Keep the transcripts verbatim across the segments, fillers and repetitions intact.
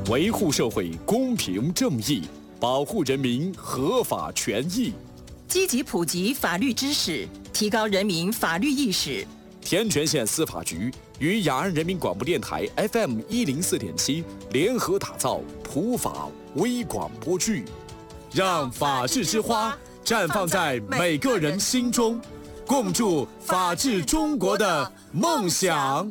维护社会公平正义，保护人民合法权益， 积极普及法律知识，提高人民法律意识。 天全县司法局与雅安人民广播电台 F M 一零四点七联合打造普法微广播剧，让法治之花绽放在每个人心中，共筑法治中国的梦想。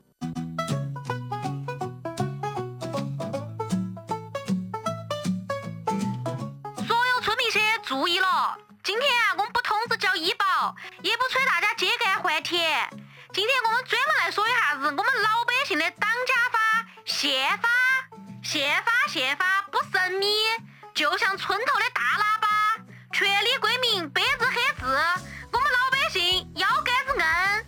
所有村民些注意了，今天啊，我们不通知交医保，也不催大家秸秆还田。今天我们专门来说一下子我们老百姓的当家法宪法。宪法宪法不神秘，就像村头的大喇叭，权利归民，白纸黑字，我们老百姓腰杆子硬。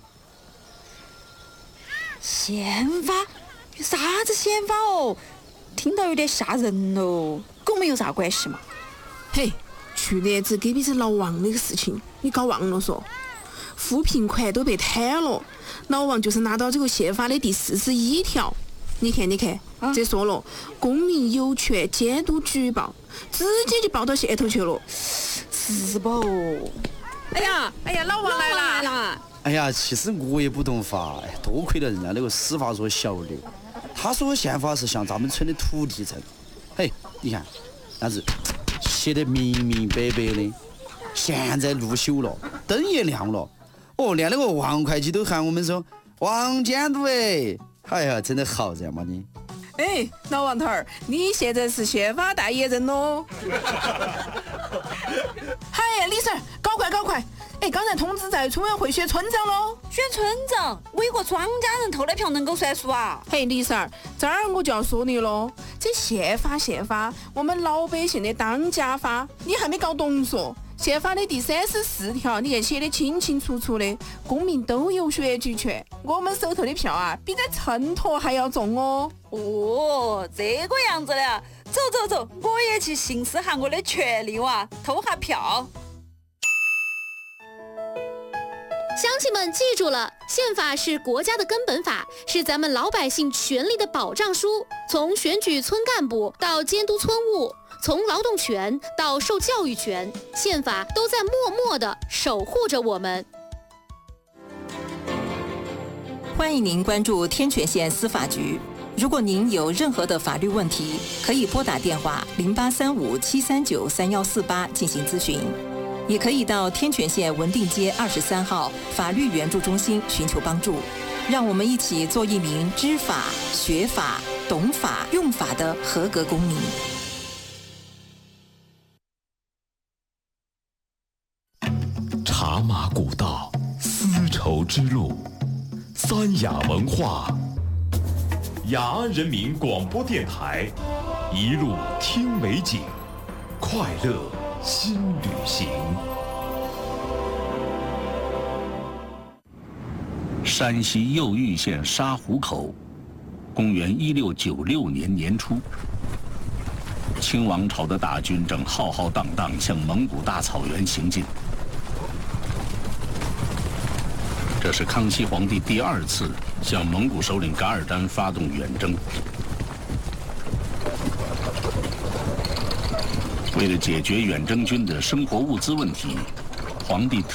宪法？啥子宪法哦？听到有点吓人哦，跟我们有啥关系嘛？ 嘿，去年子隔壁是老王那个事情，你搞忘了说？扶贫款都被贪了，老王就是拿到这个宪法的第四十一条。你看，你看，啊、这说了，公民有权监督举报，直接就报到县头去了， 是不？ 哎呀，哎呀，老王来啦！ 啦！ 哎呀，其实我也不懂法，多亏了人家那个司法所小刘，他说宪法是向咱们村的土地证。嘿，你看，那是写得明明白白的。现在路修了，灯也亮了，哦，连那个王会计都喊我们说王监督哎。哎呀，真的好人嘛你！ 哎，老王头儿，你现在是宪法代言人喽！嗨，李婶，搞快搞快！哎，刚才通知在村委会选村长喽。 选村长，我一个庄稼人投的票能够算数啊？ 嘿，李婶儿，这儿我就要说你喽，这宪法宪法，我们老百姓的当家法，你还没搞懂嗦？宪法的第三十四条，你看写得清清楚楚的，公民都有选举权。我们手头的票啊，比在秤砣还要重哦。 哦，这个样子的，走走走，我也去行使下我的权利哇，投下票。 乡亲们记住了，宪法是国家的根本法，是咱们老百姓权利的保障书。从选举村干部到监督村务，从劳动权到受教育权，宪法都在默默地守护着我们。 欢迎您关注天全县司法局。如果您有任何的法律问题，可以拨打电话零八三五七三九三幺四八进行咨询，也可以到天全县文定街二十三号法律援助中心寻求帮助。让我们一起做一名知法、学法、懂法、用法的合格公民。 茶马古道，丝绸之路，三雅文化。雅安人民广播电台，一路听美景，快乐新旅行。 山西右玉县沙湖口，公元一六九六年年初，清王朝的大军正浩浩荡荡向蒙古大草原行进。这是康熙皇帝第二次向蒙古首领噶尔丹发动远征。为了解决远征军的生活物资问题，皇帝